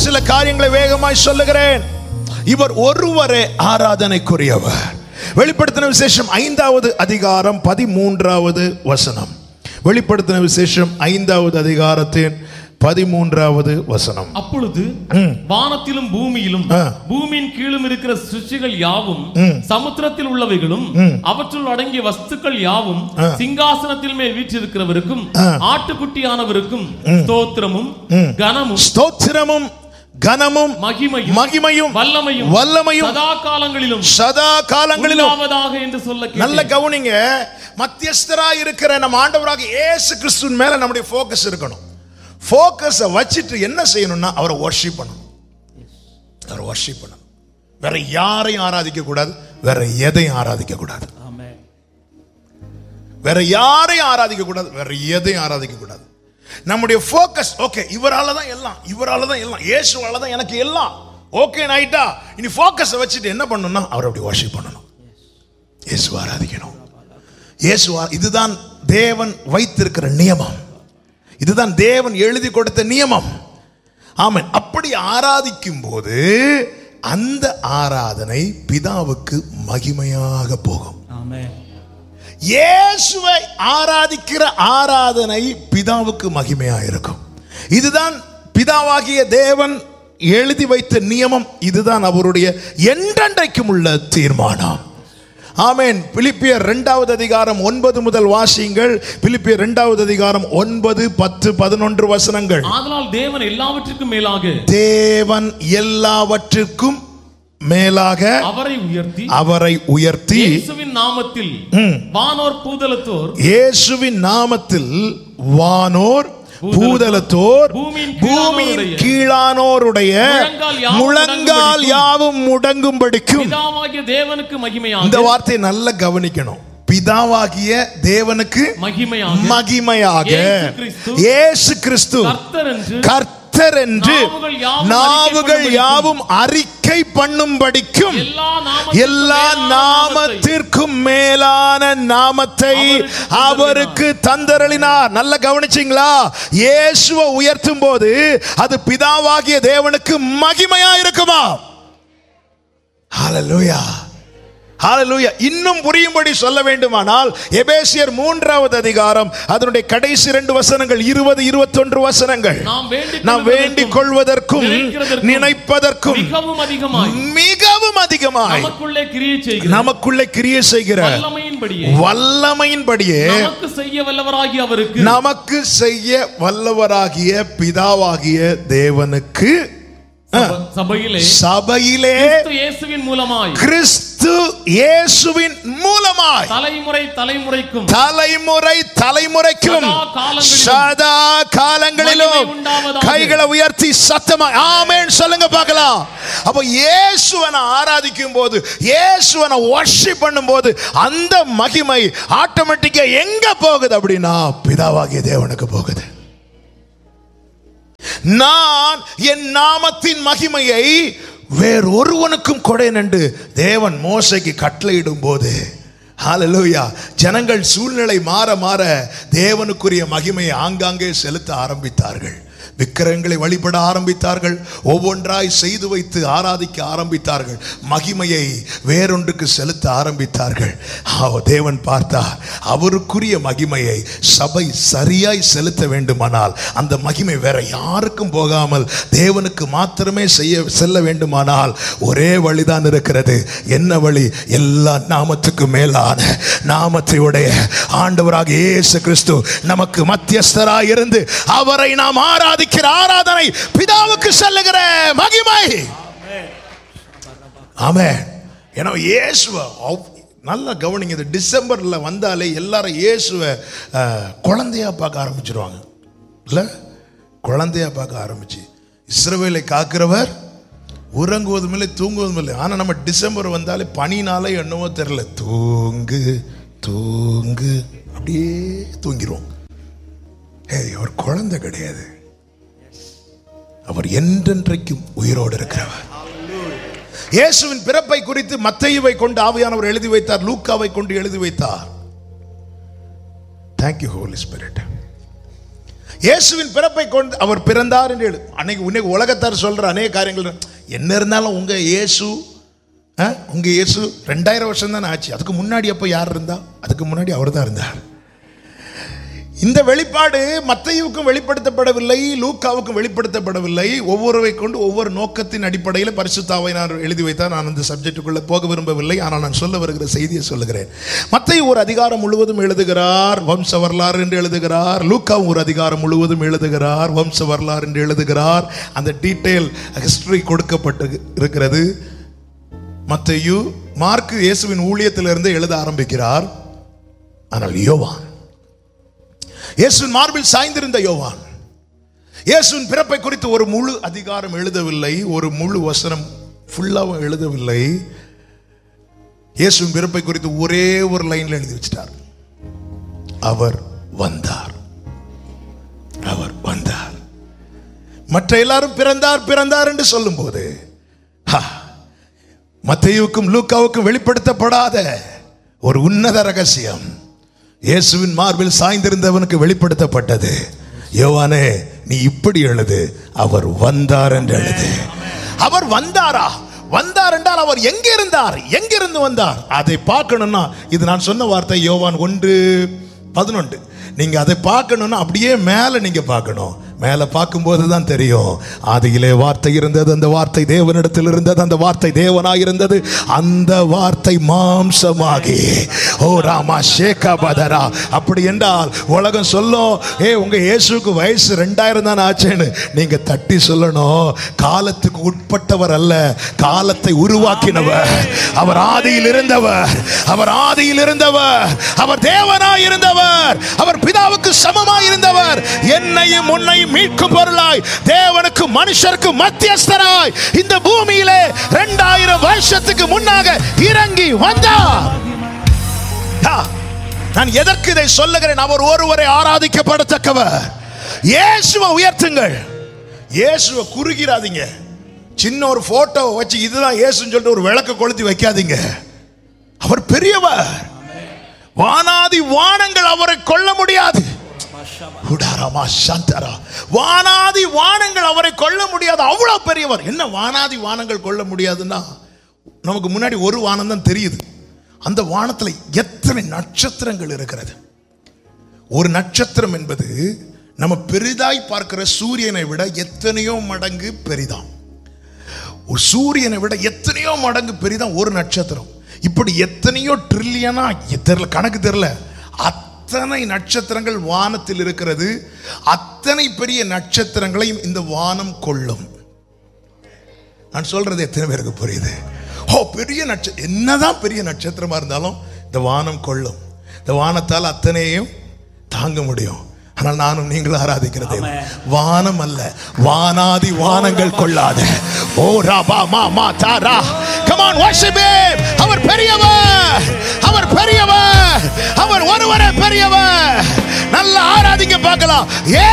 சில காரியங்களை வேகமாய் சொல்லுகிறேன். இவர் ஒருவரே ஆராதனைக்குரியவர். வெளிப்படுத்தின விசேஷம் 5வது அதிகாரம் 13வது வசனம். வெளிப்படுத்தின விசேஷம் 5வது அதிகாரத்தின் 13வது வசனம். அப்பொழுது வானத்திலும் பூமியிலும் பூமியின் கீழும் இருக்கிற சிருஷ்டிகள் யாவும் சமுத்திரத்தில் உள்ளவைகளும் அவற்றுள் அடங்கிய வஸ்துக்கள் யாவும் சிங்காசனத்தில் மேல் வீற்றிருக்கிறவருக்கும் ஆட்டுக்குட்டியானவருக்கும் ஸ்தோத்திரமும் கனமும் கனமும் மகிமையும் வல்லமையும் சதா காலங்களிலும் என்று சொல்ல. நல்ல கவனிங்க. மத்தியஸ்தராய் இருக்கிற நம்ம ஆண்டவராகிய இயேசு கிறிஸ்துவின் மேல நம்முடைய ஃபோக்கஸ் இருக்கணும். ஃபோக்கஸை வச்சிட்டு என்ன செய்யணும்னா அவரை வர்ஷிப் பண்ணணும். அவரை வர்ஷிப் பண்ணணும். வேற யாரையும் ஆராதிக்க கூடாது, வேற எதையும் ஆராதிக்க கூடாது. வேற யாரையும் ஆராதிக்க கூடாது, வேற எதையும் ஆராதிக்க கூடாது. நம்முடைய ஃபோக்கஸ் ஓகே, இவரால தான் எல்லாம், இவரால தான் எல்லாம், இயேசுவால தான் எனக்கு எல்லாம். ஓகே நைட்டா, இனி ஃபோக்கஸை வச்சுட்டு என்ன பண்ணணும்னா அவரை அப்படி வர்ஷிப் பண்ணணும். இயேசுவை ஆராதிக்கணும். இயேசுவா, இதுதான் தேவன் வைத்திருக்கிற நியமம். இதுதான் தேவன் எழுதி கொடுத்த நியமம். ஆமென். அப்படி ஆராதிக்கும் போது அந்த ஆராதனை பிதாவுக்கு மகிமையாக போகும். ஆமென். இயேசுவை ஆராதிக்கிற ஆராதனை பிதாவுக்கு மகிமையாக இருக்கும். இதுதான் பிதாவாகிய தேவன் எழுதி வைத்த நியமம். இதுதான் அவருடைய என்றென்றைக்கும் உள்ள தீர்மானம். ஆமென். பிலிப்பியர் 2வது அதிகாரம் 9 முதல் வாசியுங்கள். பிலிப்பியர் 2வது அதிகாரம் 9, 10, 11 வசனங்கள். ஆதலால் தேவன் எல்லாவற்றிற்கும் மேலாக அவரை உயர்த்தி இயேசுவின் நாமத்தில் வானோர் பூதலத்தோர் பூமியின் கீழானோருடைய முழங்கால் யாவும் முடங்கும்படிக்கும். தேவனுக்கு மகிமையாக. இந்த வார்த்தையை நல்லா கவனிக்கணும். பிதாவாகிய தேவனுக்கு மகிமையாக இயேசு கிறிஸ்து கர்த்தர் என்று நாவுகள் யாவும் அறிக்கை பண்ணும்படிக்கும் எல்லா நாமத்திற்கும் மேலான நாமத்தை அவருக்கு தந்தருளினார். நல்ல கவனிச்சீங்களா? இயேசுவை உயர்த்தும் போது அது பிதாவாகிய தேவனுக்கு மகிமையா இருக்குமா? ஹல்லேலூயா, ஹல்லேலூயா. இன்னும் புரியும்படி சொல்ல வேண்டுமானால் எபேசியர் 3வது அதிகாரம் அதனுடைய கடைசி 2 வசனங்கள் 20, 21 வசனங்கள். நாம் வேண்டிக் கொள்வதற்கும் நினைப்பதற்கும் மிகவும் அதிகமாய் நமக்குள்ளே கிரியை செய்கிற வல்லமையின்படியே நமக்கு செய்ய வல்லவராகிய பிதாவாகிய தேவனுக்கு சபையிலே கிறிஸ்து இயேசுவின் மூலமாய் தலைமுறை தலைமுறைக்கும் சதா காலங்களிலும் கைகளை உயர்த்தி சத்தமாய் ஆமென் சொல்லுங்க பார்க்கலாம். அப்ப இயேசுவை ஆராதிக்கும் போது, இயேசுவை வர்ஷிப் பண்ணும் போது அந்த மகிமை ஆட்டோமேட்டிக்கா எங்க போகுது அப்படின்னா பிதாவாகிய தேவனுக்கு போகுது. நான் என் நாமத்தின் மகிமையை வேறொருவனுக்கும் கொடேன் என்று தேவன் மோசேக்கு கட்டளையிடும் போது, ஹல்லேலூயா, ஜனங்கள் சூழ்நிலை மாற மாற தேவனுக்குரிய மகிமையை ஆங்காங்கே செலுத்த ஆரம்பித்தார்கள். விக்கிரகங்களை வழிபட ஆரம்பித்தார்கள். ஒவ்வொன்றாய் செய்து வைத்து ஆராதிக்க ஆரம்பித்தார்கள். மகிமையை வேறொன்றுக்கு செலுத்த ஆரம்பித்தார்கள். தேவன் பார்த்தார், அவருக்குரிய மகிமையை சபை சரியாய் செலுத்த வேண்டுமானால், அந்த மகிமை வேற யாருக்கும் போகாமல் தேவனுக்கு மாத்திரமே செல்ல வேண்டுமானால் ஒரே வழிதான் இருக்கிறது. என்ன வழி? எல்லா நாமத்துக்கும் மேலான நாமத்தை உடைய ஆண்டவராக இயேசு கிறிஸ்து நமக்கு மத்தியஸ்தராய் இருந்து அவரை நாம் ஆராதிக்கிற ஆராதனை பிதாவுக்கு செல்லுகிற மகிமை. ஆமென். ஏன்னா இயேசுவை நல்லா கவனிங்க. இந்த டிசம்பர்ல வந்தாலே எல்லாரும் இயேசுவை குழந்தையா பார்க்க ஆரம்பிச்சிருவாங்க. இல்ல, குழந்தையா பார்க்க ஆரம்பிச்சு இஸ்ரவேலை காக்கிறவர் உறங்குவதும் இல்லை தூங்குவதும் இல்லை. ஆனா நம்ம டிசம்பர் வந்தாலே பனினாலே என்னவோ தெரியல, தூங்கு தூங்கு அப்படியே தூங்கிடுவோம். அவர் குழந்தை கிடையாது, அவர் என்றென்றைக்கும் உயிரோடு இருக்கிறவர். இயேசுவின் பிறப்பை குறித்து மத்தேயுவை கொண்டு ஆவியானவர் எழுதி வைத்தார், லூக்காவை கொண்டு எழுதி வைத்தார். Thank you Holy Spirit. இயேசுவின் பிறப்பை கொண்டு அவர் பிறந்தார் என்று அன்னைக்கு உலகத்தார் சொல்ற அநேக காரியங்கள் என்ன இருந்தாலும் உங்க இயேசு 2000 வருஷம் தானே ஆச்சு. அதுக்கு முன்னாடி அப்போ யார் இருந்தா? அதுக்கு முன்னாடி அவர் தான் இருந்தார். இந்த வெளிப்பாடு மத்தேயுவுக்கும் வெளிப்படுத்தப்படவில்லை, லூக்காவுக்கும் வெளிப்படுத்தப்படவில்லை. ஒவ்வொருவை கொண்டு ஒவ்வொரு நோக்கத்தின் அடிப்படையில் பரிசுத்த ஆவியானவர் எழுதி வைத்தார். நான் அந்த சப்ஜெக்டுக்குள்ள போக விரும்பவில்லை, ஆனால் நான் சொல்ல வருகிற செய்தியை சொல்லுகிறேன். மத்தேயு ஒரு அதிகாரம் முழுவதும் எழுதுகிறார், வம்ச வரலாறு என்று எழுதுகிறார். லூக்காவும் ஒரு அதிகாரம் முழுவதும் எழுதுகிறார், வம்ச வரலாறு என்று எழுதுகிறார். அந்த டீட்டெயில் ஹிஸ்டரி கொடுக்கப்பட்டு இருக்கிறது. மத்தேயு மார்க்கு இயேசுவின் ஊழியத்திலிருந்து எழுத ஆரம்பிக்கிறார். ஆனால் யோவான், இயேசுவின் மார்பில் சாய்ந்திருந்த யோவான், இயேசுவின் பிறப்பை குறித்து ஒரு முழு அதிகாரம் எழுதவில்லை, ஒரு முழு வசனம் ஃபுல்லாவும் எழுதவில்லை. இயேசுவின் பிறப்பை குறித்து ஒரே ஒரு லைன்ல எழுதி வச்சிட்டார். அவர் வந்தார், அவர் வந்தார். மற்ற எல்லாரும் பிறந்தார் பிறந்தார் என்று சொல்லும் போது மத்தேயுவுக்கும் லூக்காவுக்கும் வெளிப்படுத்தப்படாத ஒரு உன்னத ரகசியம் இயேசுவின் மார்பில் சாய்ந்திருந்தவனுக்கு வெளிப்படுத்தப்பட்டது. யோவானே, நீ இப்படி எழுது, அவர் வந்தார் என்று எழுது. அவர் வந்தாரா? வந்தார் என்றால் அவர் எங்க இருந்தார், எங்கிருந்து வந்தார்? அதை பார்க்கணும்னா இது நான் சொன்ன வார்த்தை யோவான் 1:11. நீங்க அதை பார்க்கணும்னா அப்படியே மேல நீங்க பார்க்கணும். மேல பார்க்கும்போது தான் தெரியும். ஆதியிலே வார்த்தை இருந்தது, அந்த வார்த்தை தேவனிடத்தில் இருந்தது, அந்த வார்த்தை தேவனாய் இருந்தது, அந்த வார்த்தை மாம்சமாகி ஓ ராமா ஷேகா பதரா. அப்படி என்றால் உலகம் சொல்லும், உங்க இயேசுக்கு வயசு 2000 தான் ஆச்சுன்னு. நீங்க தட்டி சொல்லணும், காலத்துக்கு உட்பட்டவர் அல்ல, காலத்தை உருவாக்கினவர். அவர் ஆதியில் இருந்தவர், அவர் ஆதியில் இருந்தவர், அவர் தேவனாய் இருந்தவர், அவர் பிதாவுக்கு சமமாய் இருந்தவர். என்னையும் உன்னையும் மீட்கும் பொருளாய் தேவனுக்கு மனுஷருக்கு மத்தியஸ்தராய் இந்த பூமியிலே 2000 வருஷத்துக்கு முன்னாக இறங்கி வந்தார். நான் எதற்கு இதை சொல்லுகிறேன்? அவர் ஒருவரை ஆராதிக்கப்படத்தக்கவர். இயேசுவை உயர்த்துங்கள், இயேசுவை குறுகிறாதீங்க. சின்ன ஒரு போட்டோ வச்சு இதுதான் இயேசுன்னு சொல்லிட்டு ஒரு விளக்கு கொளுத்தி வைக்காதீங்க. அவர் பெரியவர். வானாதி வானங்கள் அவரை கொல்ல முடியாது. வானாதி வானங்கள் அவரை கொல்ல முடியாது, அவ்வளவு பெரியவர். என்ன வானாதி வானங்கள் கொல்ல முடியாதுன்னா, நமக்கு முன்னாடி ஒரு வானம் தான் தெரியுது. அந்த வானத்தில் எத்தனை நட்சத்திரங்கள் இருக்கிறது. ஒரு நட்சத்திரம் என்பது நம்ம பெரிதாய் பார்க்கிற சூரியனை விட எத்தனையோ மடங்கு பெரிதாம். ஒரு சூரியனை விட எத்தனையோ மடங்கு பெரிதாம் ஒரு நட்சத்திரம். இப்படி எத்தனையோ ட்ரில்லியனா தெரியல, கணக்கு தெரியல, அத்தனை நட்சத்திரங்கள் வானத்தில் இருக்கிறது. அத்தனை பெரிய நட்சத்திரங்களையும் இந்த வானம் கொள்ளும். நான் சொல்றது எத்தனை பேருக்கு புரியுது? பெரிய நட்சத்திரம் என்னதான் பெரிய நட்சத்திரமா இருந்தாலும் இந்த வானம் கொள்ளும். இந்த வானத்தால் அத்தனையும் தாங்க முடியும். ஆனால் நானும் நீங்களும் ஆராதிக்கிறது வானம் அல்ல, வானாதி வானங்கள் கொள்ளாத. ஓ ராபா மாமா தாரா, come on worship him. அவர் பெரியவர், அவர் பெரியவர், அவர் ஒருவரே பெரியவர். நல்ல ஆராதிங்க பார்க்கலாம்.